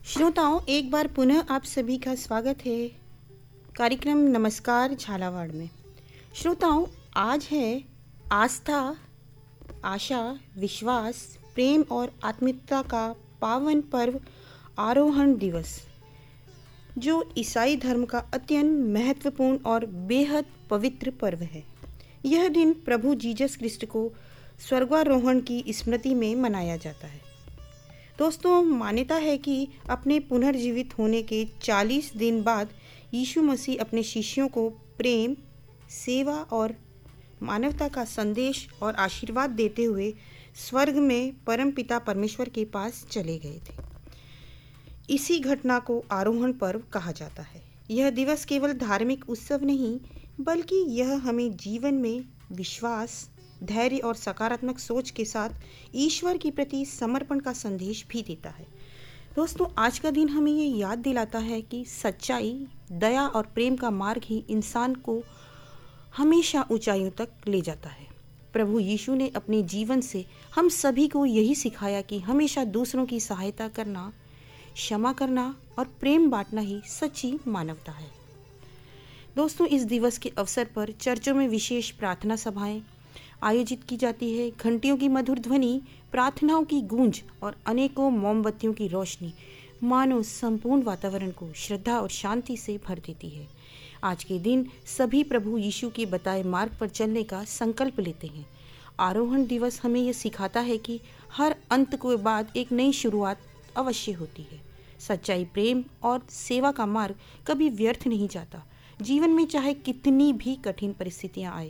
श्रोताओं, एक बार पुनः आप सभी का स्वागत है कार्यक्रम नमस्कार झालावाड़ में। श्रोताओं, आज है आस्था, आशा, विश्वास, प्रेम और आत्मीयता का पावन पर्व आरोहण दिवस, जो ईसाई धर्म का अत्यंत महत्वपूर्ण और बेहद पवित्र पर्व है। यह दिन प्रभु जीसस क्रिस्ट को स्वर्गारोहण की स्मृति में मनाया जाता है। दोस्तों, मान्यता है कि अपने पुनर्जीवित होने के 40 दिन बाद यीशु मसीह अपने शिष्यों को प्रेम, सेवा और मानवता का संदेश और आशीर्वाद देते हुए स्वर्ग में परमपिता परमेश्वर के पास चले गए थे। इसी घटना को आरोहण पर्व कहा जाता है। यह दिवस केवल धार्मिक उत्सव नहीं, बल्कि यह हमें जीवन में विश्वास, धैर्य और सकारात्मक सोच के साथ ईश्वर के प्रति समर्पण का संदेश भी देता है। दोस्तों, आज का दिन हमें ये याद दिलाता है कि सच्चाई, दया और प्रेम का मार्ग ही इंसान को हमेशा ऊंचाइयों तक ले जाता है। प्रभु यीशु ने अपने जीवन से हम सभी को यही सिखाया कि हमेशा दूसरों की सहायता करना, क्षमा करना और प्रेम बांटना ही सच्ची मानवता है। दोस्तों, इस दिवस के अवसर पर चर्चों में विशेष प्रार्थना सभाएं आयोजित की जाती है। घंटियों की मधुर ध्वनि, प्रार्थनाओं की गूंज और अनेकों मोमबत्तियों की रोशनी मानो संपूर्ण वातावरण को श्रद्धा और शांति से भर देती है। आज के दिन सभी प्रभु यीशु के बताए मार्ग पर चलने का संकल्प लेते हैं। आरोहण दिवस हमें यह सिखाता है कि हर अंत के बाद एक नई शुरुआत अवश्य होती है। सच्चाई, प्रेम और सेवा का मार्ग कभी व्यर्थ नहीं जाता। जीवन में चाहे कितनी भी कठिन परिस्थितियां आए,